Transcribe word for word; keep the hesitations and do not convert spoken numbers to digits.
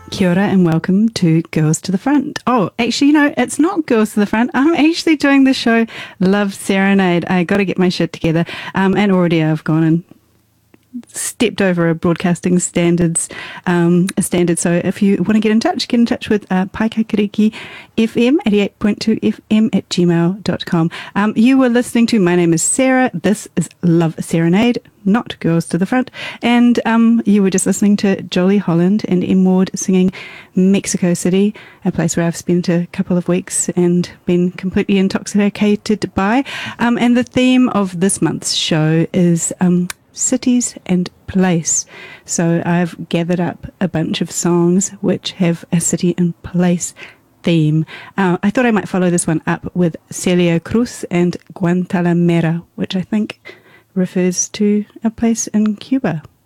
Kia ora and welcome to Girls to the Front. Oh, actually, you know, it's not Girls to the Front. I'm actually doing the show Love Serenade. I got to get my shit together. Um, and already I've gone and stepped over a broadcasting standards um, a standard. So if you want to get in touch, get in touch with uh, Paikakiriki F M, eighty-eight point two F M at gmail dot com. Um, you were listening to My Name is Sarah. This is Love Serenade, not Girls to the Front. And um, you were just listening to Jolie Holland and M. Ward singing Mexico City, a place where I've spent a couple of weeks and been completely intoxicated by. Um, and the theme of this month's show is um, cities and place. So I've gathered up a bunch of songs which have a city and place theme. Uh, I thought I might follow this one up with Celia Cruz and Guantanamera, which I think refers to a place in Cuba.